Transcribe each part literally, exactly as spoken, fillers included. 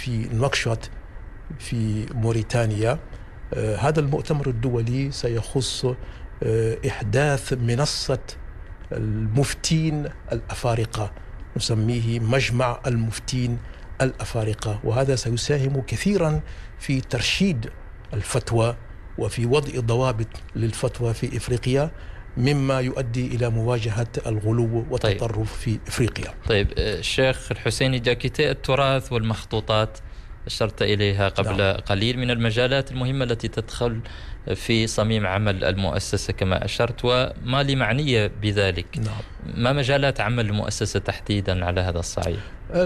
في نواكشوط في موريتانيا. هذا المؤتمر الدولي سيخص إحداث منصة المفتين الأفارقة، نسميه مجمع المفتين الأفارقة، وهذا سيساهم كثيرا في ترشيد الفتوى وفي وضع ضوابط للفتوى في إفريقيا، مما يؤدي إلى مواجهة الغلو والتطرف طيب. في إفريقيا. طيب الشيخ الحسيني جاكيتي، التراث والمخطوطات أشرت إليها قبل نعم. قليل من المجالات المهمة التي تدخل في صميم عمل المؤسسة كما أشرت، ومالي معنية بذلك. نعم. ما مجالات عمل المؤسسة تحديدا على هذا الصعيد؟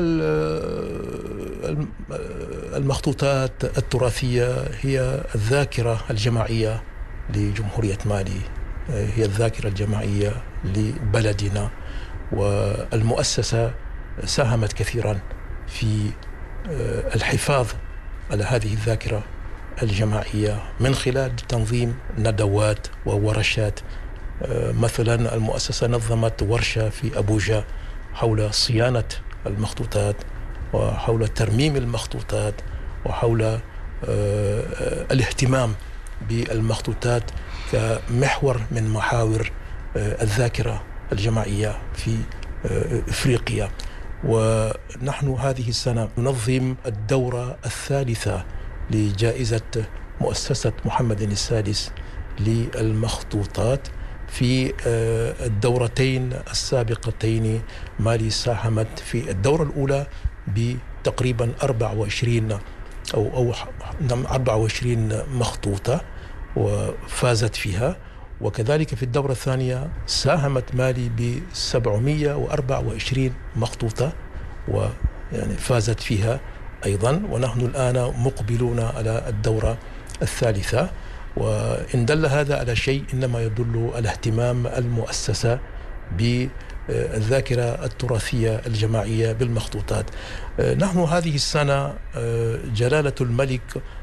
المخطوطات التراثية هي الذاكرة الجماعية لجمهورية مالي، هي الذاكرة الجماعية لبلدنا، والمؤسسة ساهمت كثيرا في الحفاظ على هذه الذاكرة الجماعية من خلال تنظيم ندوات وورشات. مثلا المؤسسة نظمت ورشة في أبوجا حول صيانة المخطوطات وحول ترميم المخطوطات وحول الاهتمام بالمخطوطات كمحور من محاور الذاكرة الجماعية في إفريقيا. ونحن هذه السنة ننظم الدورة الثالثة لجائزة مؤسسة محمد السادس للمخطوطات. في الدورتين السابقتين مالي ساهمت في الدورة الأولى بتقريبا أربعة وعشرين أو أو أربعة وعشرين مخطوطة وفازت فيها، وكذلك في الدورة الثانية ساهمت مالي ب سبعمئة وأربعة وعشرين مخطوطة ويعني فازت فيها أيضا، ونحن الآن مقبلون على الدورة الثالثة. وإن دل هذا على شيء إنما يدل على اهتمام المؤسسة بالذاكرة التراثية الجماعية بالمخطوطات. نحن هذه السنة جلالة الملك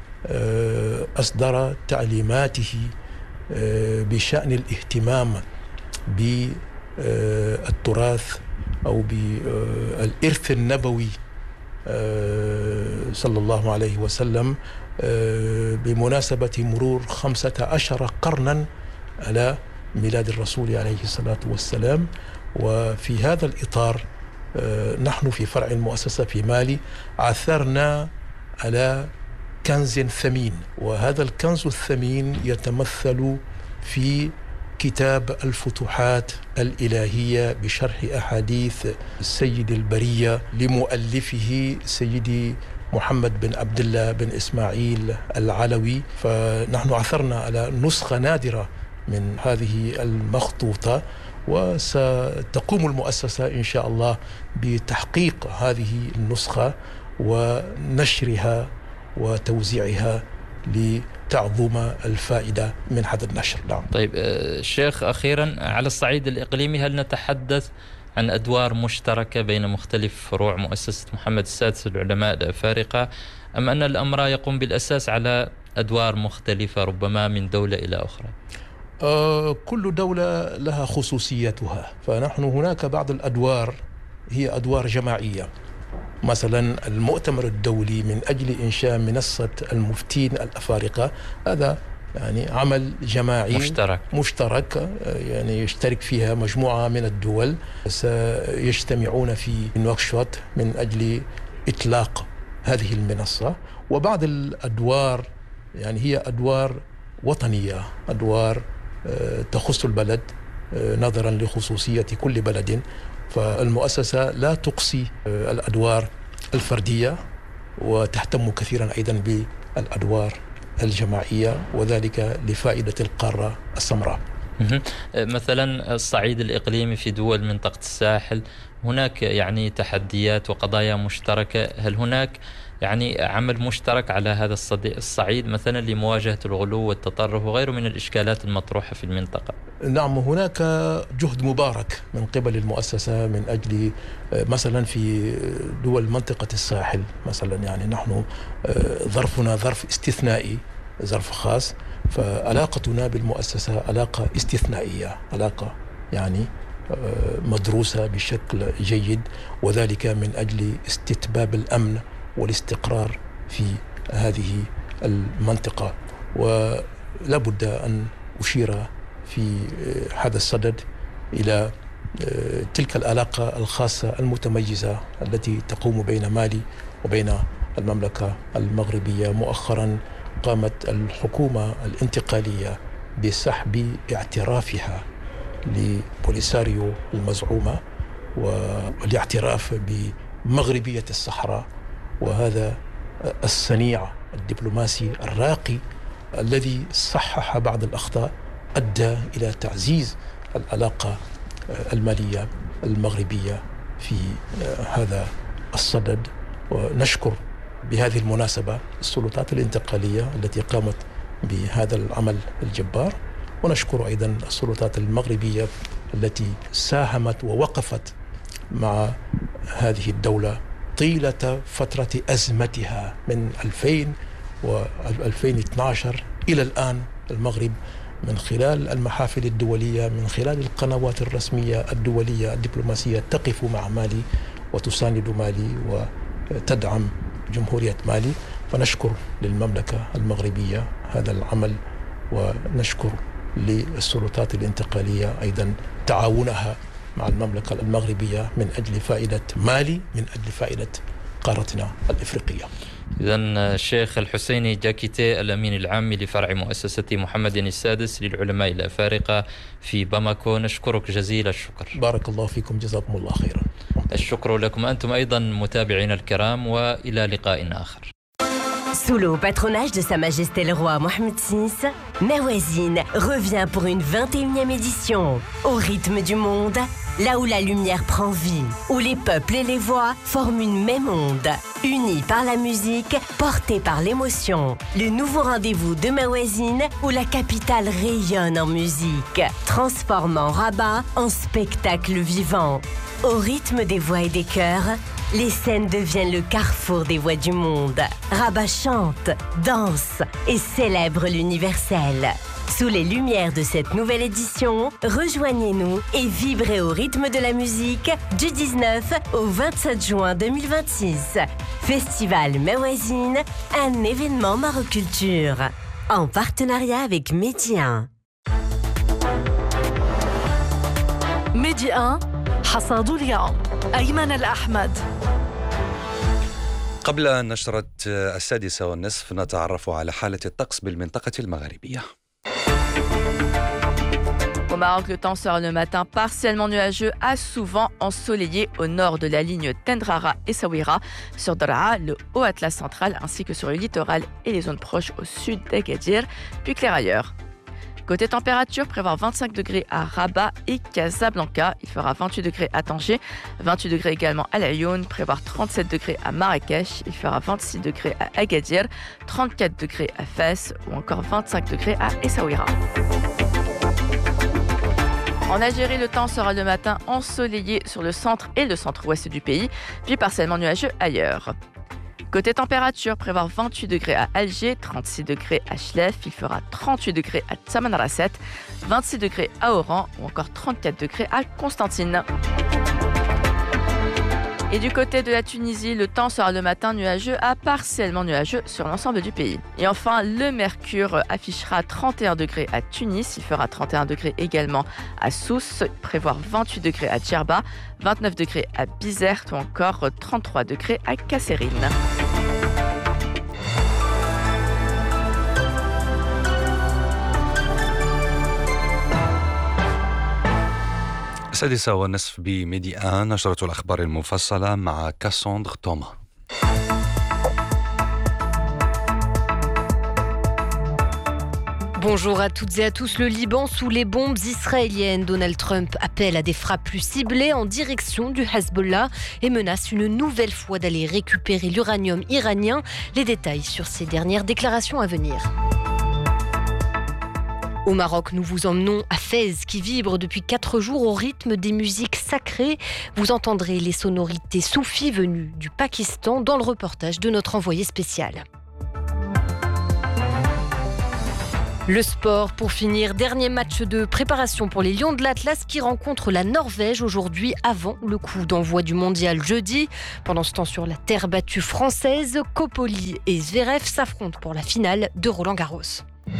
أصدر تعليماته بشأن الاهتمام بالتراث أو بالإرث النبوي صلى الله عليه وسلم بمناسبة مرور خمسة عشر قرنا على ميلاد الرسول عليه الصلاة والسلام. وفي هذا الإطار نحن في فرع المؤسسة في مالي عثرنا على كنز ثمين، وهذا الكنز الثمين يتمثل في كتاب الفتوحات الإلهية بشرح أحاديث السيد البرية لمؤلفه سيدي محمد بن عبد الله بن إسماعيل العلوي. فنحن عثرنا على نسخة نادرة من هذه المخطوطة، وستقوم المؤسسة إن شاء الله بتحقيق هذه النسخة ونشرها وتوزيعها لتعظم الفائدة من هذا النشر. نعم. طيب الشيخ، أخيرا على الصعيد الإقليمي هل نتحدث عن أدوار مشتركة بين مختلف فروع مؤسسة محمد السادس للعلماء الأفارقة، أم أن الأمر يقوم بالأساس على أدوار مختلفة ربما من دولة إلى أخرى؟ آه كل دولة لها خصوصيتها، فنحن هناك بعض الأدوار هي أدوار جماعية. مثلا المؤتمر الدولي من أجل إنشاء منصة المفتين الأفارقة، هذا يعني عمل جماعي مشترك مشترك يعني يشترك فيها مجموعة من الدول سيجتمعون في نواكشوط من أجل إطلاق هذه المنصة. وبعض الأدوار يعني هي أدوار وطنية، أدوار تخص البلد نظرا لخصوصية كل بلد، فالمؤسسة لا تقصي الأدوار الفردية وتهتم كثيرا أيضا بالأدوار الجماعية، وذلك لفائدة القارة السمراء. مثلا الصعيد الإقليمي في دول منطقة الساحل هناك يعني تحديات وقضايا مشتركة، هل هناك يعني عمل مشترك على هذا الصعيد مثلا لمواجهة الغلو والتطرف وغيره من الإشكالات المطروحة في المنطقة؟ نعم، هناك جهد مبارك من قبل المؤسسة من أجل مثلا في دول منطقة الساحل مثلا، يعني نحن ظرفنا ظرف استثنائي، ظرف خاص، فعلاقتنا بالمؤسسة علاقة استثنائية، علاقة يعني مدروسة بشكل جيد، وذلك من أجل استتباب الأمن والاستقرار في هذه المنطقة. ولا بد أن أشير في هذا الصدد إلى تلك العلاقة الخاصة المتميزة التي تقوم بين مالي وبين المملكة المغربية. مؤخرا قامت الحكومة الانتقالية بسحب اعترافها لبوليساريو المزعومة والاعتراف بمغربية الصحراء، وهذا الصنيع الدبلوماسي الراقي الذي صحح بعض الأخطاء أدى إلى تعزيز العلاقة المالية المغربية في هذا الصدد. ونشكر بهذه المناسبة السلطات الانتقالية التي قامت بهذا العمل الجبار، ونشكر أيضا السلطات المغربية التي ساهمت ووقفت مع هذه الدولة طيلة فترة أزمتها من ألفين وألفين واثني عشر إلى الآن. المغرب من خلال المحافل الدولية، من خلال القنوات الرسمية الدولية الدبلوماسية، تقف مع مالي وتساند مالي وتدعم جمهورية مالي. فنشكر للمملكة المغربية هذا العمل، ونشكر للسلطات الانتقالية أيضا تعاونها مع المملكة المغربية من أجل فائدة مالي، من أجل فائدة قارتنا الإفريقية. إذن الشيخ الحسيني جاكيتي، الأمين العام لفرع مؤسسة محمد السادس للعلماء الأفارقة في باماكو، نشكرك جزيل الشكر. بارك الله فيكم، جزاكم الله خيرا. الشكر لكم أنتم أيضا متابعين الكرام، وإلى لقاء آخر. Sous le patronage de Sa Majesté le Roi Mohammed six, Mawazine revient pour une vingt et unième édition. Au rythme du monde, là où la lumière prend vie, où les peuples et les voix forment une même onde. Unis par la musique, portés par l'émotion. Le nouveau rendez-vous de Mawazine, où la capitale rayonne en musique, transformant Rabat en spectacle vivant. Au rythme des voix et des chœurs, les scènes deviennent le carrefour des voix du monde. Rabat chante, danse et célèbre l'universel. Sous les lumières de cette nouvelle édition, rejoignez-nous et vibrez au rythme de la musique du dix-neuf au vingt-sept juin deux mille vingt-six. Festival Mawazine, un événement Maroculture, en partenariat avec Medi un. ميدي واحد حصاد اليوم أيمن الأحمد. قبل نشرة السادسة والنصف نتعرف على حالة الطقس بالمنطقة المغربية. Au Maroc, le temps sera le matin partiellement nuageux à souvent ensoleillé au nord de la ligne Tendrara et Essaouira, sur Daraa, le Haut Atlas central, ainsi que sur le littoral et les zones proches au sud d'Agadir, puis clair ailleurs. Côté température, prévoir vingt-cinq degrés à Rabat et Casablanca. Il fera vingt-huit degrés à Tanger, vingt-huit degrés également à Laayoune, prévoir trente-sept degrés à Marrakech. Il fera vingt-six degrés à Agadir, trente-quatre degrés à Fès ou encore vingt-cinq degrés à Essaouira. En Algérie, le temps sera le matin ensoleillé sur le centre et le centre-ouest du pays, puis partiellement nuageux ailleurs. Côté température, prévoir vingt-huit degrés à Alger, trente-six degrés à Chlef, il fera trente-huit degrés à Tamanrasset, vingt-six degrés à Oran ou encore trente-quatre degrés à Constantine. Et du côté de la Tunisie, le temps sera le matin nuageux à partiellement nuageux sur l'ensemble du pays. Et enfin, le mercure affichera trente et un degrés à Tunis, il fera trente et un degrés également à Sousse, prévoir vingt-huit degrés à Djerba, vingt-neuf degrés à Bizerte ou encore trente-trois degrés à Kasserine. السادسة والنصف بميدي آن، نشرة الأخبار المفصلة مع كاساندر توما. Bonjour à toutes et à tous. Le Liban sous les bombes israéliennes. Donald Trump appelle à des frappes plus ciblées en direction du Hezbollah et menace une nouvelle fois d'aller récupérer l'uranium iranien. Les détails sur ces dernières déclarations à venir. Au Maroc, nous vous emmenons à Fès qui vibre depuis quatre jours au rythme des musiques sacrées. Vous entendrez les sonorités soufis venues du Pakistan dans le reportage de notre envoyé spécial. Le sport, pour finir, dernier match de préparation pour les Lions de l'Atlas qui rencontrent la Norvège aujourd'hui avant le coup d'envoi du mondial jeudi. Pendant ce temps, sur la terre battue française, Kopoli et Zverev s'affrontent pour la finale de Roland-Garros.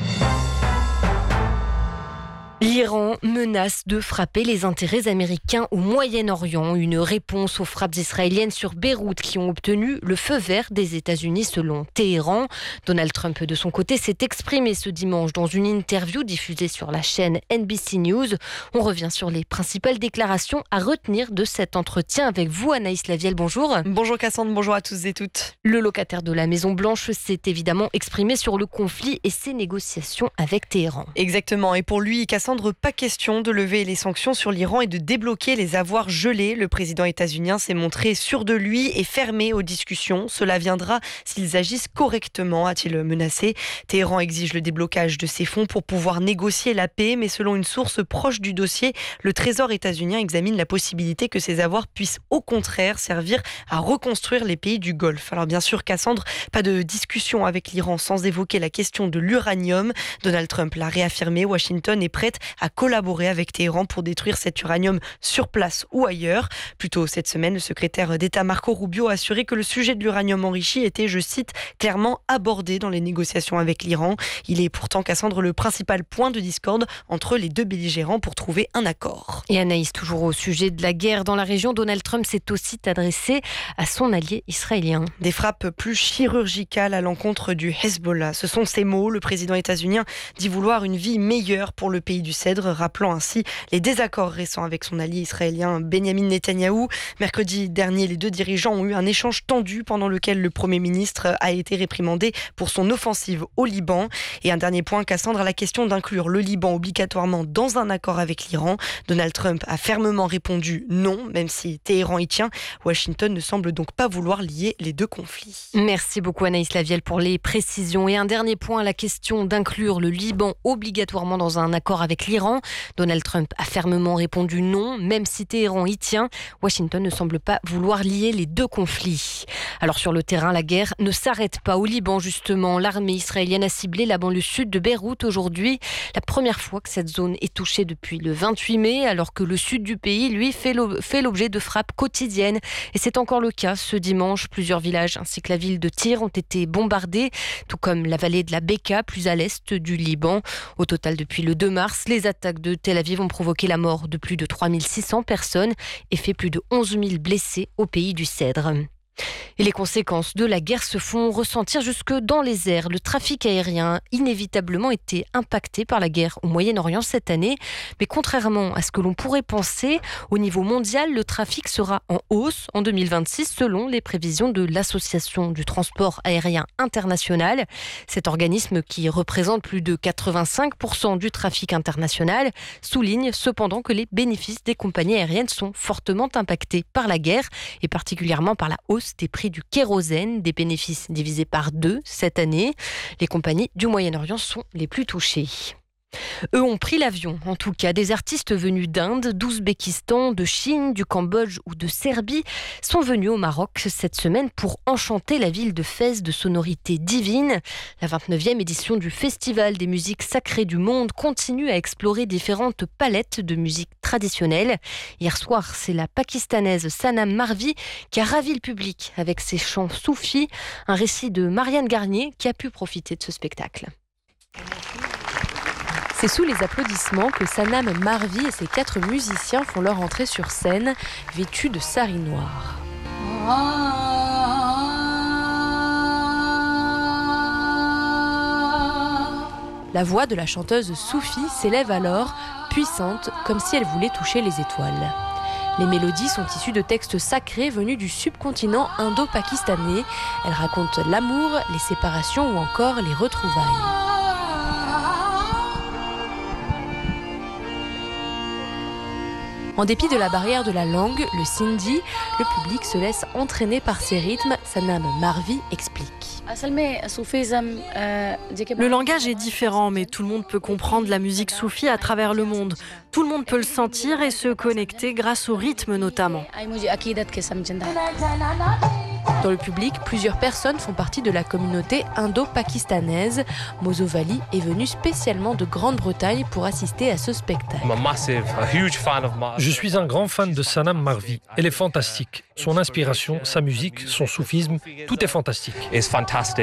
L'Iran menace de frapper les intérêts américains au Moyen-Orient. Une réponse aux frappes israéliennes sur Beyrouth qui ont obtenu le feu vert des États-Unis selon Téhéran. Donald Trump, de son côté, s'est exprimé ce dimanche dans une interview diffusée sur la chaîne N B C News. On revient sur les principales déclarations à retenir de cet entretien avec vous, Anaïs Lavielle. Bonjour. Bonjour Cassandre, bonjour à tous et toutes. Le locataire de la Maison-Blanche s'est évidemment exprimé sur le conflit et ses négociations avec Téhéran. Exactement, et pour lui, Cassandre, pas question de lever les sanctions sur l'Iran et de débloquer les avoirs gelés. Le président états-unien s'est montré sûr de lui et fermé aux discussions. Cela viendra s'ils agissent correctement, a-t-il menacé. Téhéran exige le déblocage de ces fonds pour pouvoir négocier la paix, mais selon une source proche du dossier, le Trésor états-unien examine la possibilité que ces avoirs puissent au contraire servir à reconstruire les pays du Golfe. Alors bien sûr, Cassandre, pas de discussion avec l'Iran sans évoquer la question de l'uranium. Donald Trump l'a réaffirmé, Washington est prête à collaborer avec Téhéran pour détruire cet uranium sur place ou ailleurs. Plus tôt cette semaine, le secrétaire d'État Marco Rubio a assuré que le sujet de l'uranium enrichi était, je cite, clairement abordé dans les négociations avec l'Iran. Il est pourtant, Cassandre, le principal point de discorde entre les deux belligérants pour trouver un accord. Et Anaïs, toujours au sujet de la guerre dans la région, Donald Trump s'est aussi adressé à son allié israélien. Des frappes plus chirurgicales à l'encontre du Hezbollah. Ce sont ces mots. Le président états-unien dit vouloir une vie meilleure pour le pays du Cèdre, rappelant ainsi les désaccords récents avec son allié israélien Benyamin Netanyahou. Mercredi dernier, les deux dirigeants ont eu un échange tendu pendant lequel le Premier ministre a été réprimandé pour son offensive au Liban. Et un dernier point, Cassandre, à la question d'inclure le Liban obligatoirement dans un accord avec l'Iran. Donald Trump a fermement répondu non, même si Téhéran y tient. Washington ne semble donc pas vouloir lier les deux conflits. Merci beaucoup Anaïs Lavielle pour les précisions. Et un dernier point, la question d'inclure le Liban obligatoirement dans un accord avec l'Iran. Donald Trump a fermement répondu non, même si Téhéran y tient. Washington ne semble pas vouloir lier les deux conflits. Alors sur le terrain, la guerre ne s'arrête pas au Liban justement. L'armée israélienne a ciblé la banlieue sud de Beyrouth aujourd'hui. La première fois que cette zone est touchée depuis le vingt-huit mai, alors que le sud du pays, lui, fait l'objet de frappes quotidiennes. Et c'est encore le cas ce dimanche. Plusieurs villages ainsi que la ville de Tyr ont été bombardés, tout comme la vallée de la Beka, plus à l'est du Liban. Au total, depuis le deux mars, les attaques de Tel Aviv ont provoqué la mort de plus de trois mille six cents personnes et fait plus de onze mille blessés au pays du Cèdre. Et les conséquences de la guerre se font ressentir jusque dans les airs. Le trafic aérien a inévitablement été impacté par la guerre au Moyen-Orient cette année. Mais contrairement à ce que l'on pourrait penser, au niveau mondial, le trafic sera en hausse en deux mille vingt-six selon les prévisions de l'Association du transport aérien international. Cet organisme, qui représente plus de quatre-vingt-cinq pour cent du trafic international, souligne cependant que les bénéfices des compagnies aériennes sont fortement impactés par la guerre et particulièrement par la hausse des prix du kérosène, des bénéfices divisés par deux cette année. Les compagnies du Moyen-Orient sont les plus touchées. Eux ont pris l'avion, en tout cas. Des artistes venus d'Inde, d'Ouzbékistan, de Chine, du Cambodge ou de Serbie sont venus au Maroc cette semaine pour enchanter la ville de Fès de sonorités divines. La vingt-neuvième édition du Festival des musiques sacrées du monde continue à explorer différentes palettes de musique traditionnelle. Hier soir, c'est la Pakistanaise Sanam Marvi qui a ravi le public avec ses chants soufis. Un récit de Marianne Garnier qui a pu profiter de ce spectacle. C'est sous les applaudissements que Sanam Marvi et ses quatre musiciens font leur entrée sur scène, vêtus de sari noir. La voix de la chanteuse Soufi s'élève alors, puissante, comme si elle voulait toucher les étoiles. Les mélodies sont issues de textes sacrés venus du subcontinent indo-pakistanais. Elles racontent l'amour, les séparations ou encore les retrouvailles. En dépit de la barrière de la langue, le sindhi, le public se laisse entraîner par ces rythmes. Sanam Marvi explique. Le langage est différent, mais tout le monde peut comprendre la musique soufie à travers le monde. Tout le monde peut le sentir et se connecter grâce au rythme notamment. Dans le public, plusieurs personnes font partie de la communauté indo-pakistanaise. Mozovali est venu spécialement de Grande-Bretagne pour assister à ce spectacle. Je suis un grand fan de Sanam Marvi. Elle est fantastique. Son inspiration, sa musique, son soufisme, tout est fantastique.